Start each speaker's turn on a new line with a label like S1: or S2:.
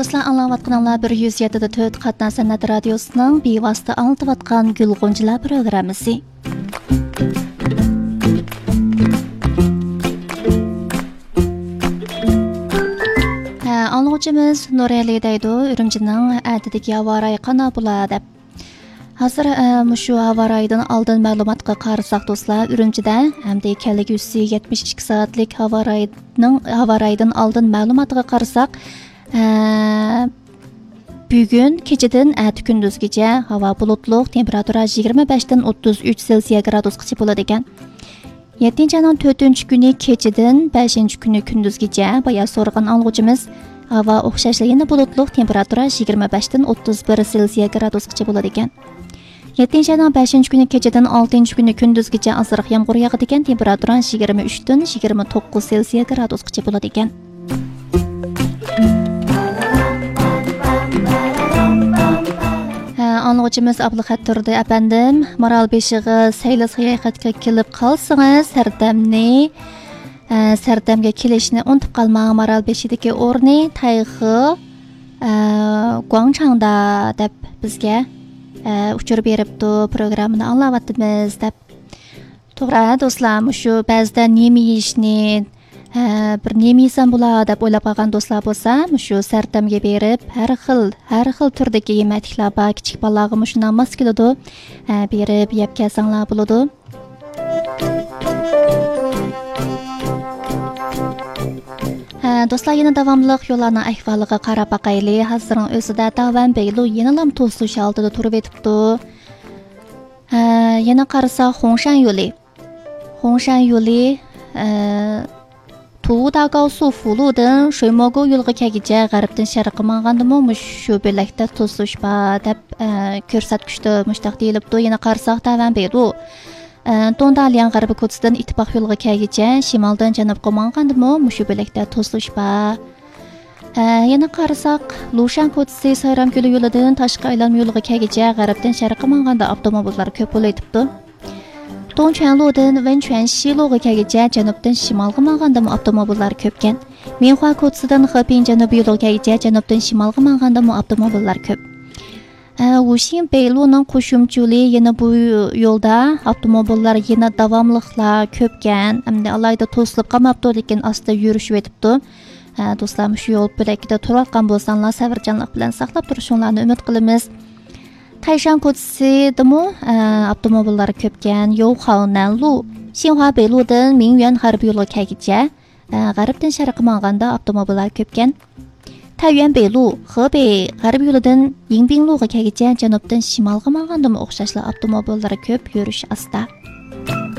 S1: Dostlar, anlayatqanlar 107.4 Qatna San'at Radiosu'nun bevosita anlatıvatqan Gulg'unchilar programmasi. Anlıqçımız Nurali deydi, Ürümchining adidagi havoray qana bo'ladi. Hozir mushu havoraydan oldin ma'lumotga qarasak do'stlar, Ürümchida hamda kelgusi 72 soatlik havoraydan oldin ma'lumotga qarasak, bugun kechadan ati kunduzgacha havo bulutliq, temperatura 25 dan 33 Selsiya gradusgacha bo'ladi ekan. 7-ayning 4-kuni kechadan 5-kuni kunduzgacha boya so'rgan anlıqçımız havo o'xshashligini bulutliq, temperatura 25 dan 31 Selsiya gradusgacha bo'ladi ekan. 7-ayning 5-kuni kechadan 6-kuni kunduzgacha ozroq yomg'ir yog'adi ekan, temperatura 23 dan 29 Selsiya gradusgacha bo'ladi ekan. Anlıqçımız Abdulxatirdi efendim, Maralbeshiga sayli sayohatga kelib qolsangiz, Sardamga kelishni unutib qolmang. Maralbeshidagi o'rni Tayxi Guangchangda deb bizga uchur beribdi, programmani anglayapmiz deb. To'g'ri do'stlar, shu ba'zida nima yeyishni bir nima yesam bo'ladi deb o'ylab qolgan do'stlar bo'lsa, shu Sardamga berib, har xil turdagi yemaklar bor, kichik bolalarga shundan mos keladi, berib yeb kelsanglar bo'ladi. Do'stlar, yana davomliq yo'llarning ahvoliga qarab boqaylik. Hozirning o'zida Davan Beylu yana to'sish oldida turib etibdi. Yana qarasa Hongshan yo'li Tuğdağavsu Fulu'dan Şuymogu yo'lga kelguncha g'arbdan sharqqa mangandimi shu belakda to'sish bor deb ko'rsatkichda mushtaq deyilibdi. Yana qarsak Davan Beylu Tondalian g'arbiy ko'chasidan ittifoq yo'lga kelguncha shimoldan janubga mangandimi shu belakda to'sish bor. Yana qarsak Lushan ko'chasi Sayramko'li yo'lidan tashqi aylanma yo'lga kelguncha g'arbdan sharqqa manganda avtomobillar ko'p bo'layotibdi. Dongquanludan Wenquanxi yo'liga kelguncha janubdan shimolga mangandimi avtomobillar ko'pkan. Minhua ko'chasidan Xepin janubiy yo'liga kelguncha janubdan shimolga mangandimi avtomobillar ko'p. Wuxin Beyluning qo'shimchali yana bu yo'lda avtomobillar yana davomliqlar ko'pkan. Hamda alayda to'silib qolmabdi, lekin asta yurishib o'tibdi. Do'stlar, shu yo'l bo'lakida turayotgan bo'lsanglar, sabrjonlik bilan saqlab turishinglarni umid qilamiz. Taishan ko'chasidami avtomobillar ko'pkan. Youhaonanlu, Xinhua Beyludan Mingyuan g'arbiy yo'lga kelguncha g'arbdan sharqqa manganda avtomobillar ko'pkan. Taiyuan Beylu, Hebei g'arbiy yo'lidan Yingbingluga kelguncha janubdan shimolga mangandimi o'xshashli avtomobillar ko'p, yurish asta.